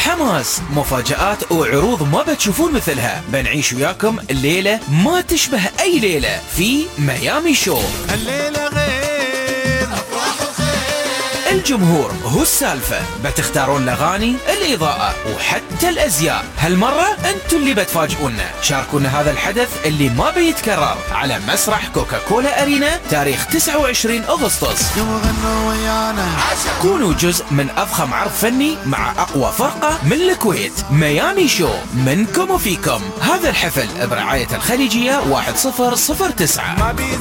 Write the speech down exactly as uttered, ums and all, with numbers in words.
حماس، مفاجآت وعروض ما بتشوفون مثلها. بنعيش وياكم الليلة ما تشبه أي ليلة في ميامي شو. الليلة غير أفراح وخير، الجمهور هو السالفة، بتختارون الأغاني، الإضاءة وحتى الأزياء. هالمرة أنتوا اللي بتفاجئونا. شاركونا هذا الحدث اللي ما بيتكرر على مسرح كوكاكولا أرينا تاريخ تسعة وعشرين أغسطس. يوم غنوا ويانا. كونوا جزء من أضخم عرض فني مع أقوى فرقة من الكويت. ميامي شو، منكم وفيكم. هذا الحفل برعاية الخليجية واحد صفر صفر تسعة.